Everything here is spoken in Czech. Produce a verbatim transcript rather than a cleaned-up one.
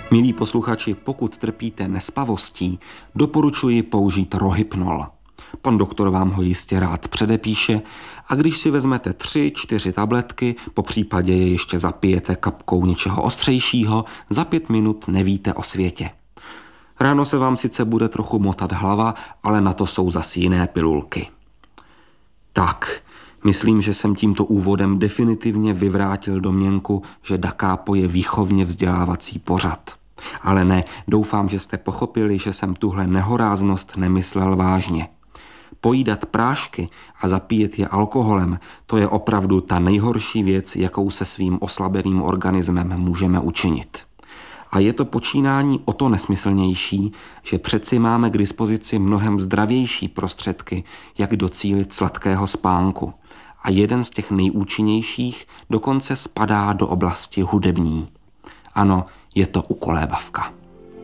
Milí posluchači, pokud trpíte nespavostí, doporučuji použít Rohypnol. Pan doktor vám ho jistě rád předepíše a když si vezmete tři, čtyři tabletky, po případě je ještě zapijete kapkou něčeho ostřejšího, za pět minut nevíte o světě. Ráno se vám sice bude trochu motat hlava, ale na to jsou zas jiné pilulky. Tak, myslím, že jsem tímto úvodem definitivně vyvrátil domněnku, že Da Capo je výchovně vzdělávací pořad. Ale ne, doufám, že jste pochopili, že jsem tuhle nehoráznost nemyslel vážně. Pojídat prášky a zapíjet je alkoholem, to je opravdu ta nejhorší věc, jakou se svým oslabeným organismem můžeme učinit. A je to počínání o to nesmyslnější, že přeci máme k dispozici mnohem zdravější prostředky, jak docílit sladkého spánku. A jeden z těch nejúčinnějších dokonce spadá do oblasti hudební. Ano, je to ukolébavka.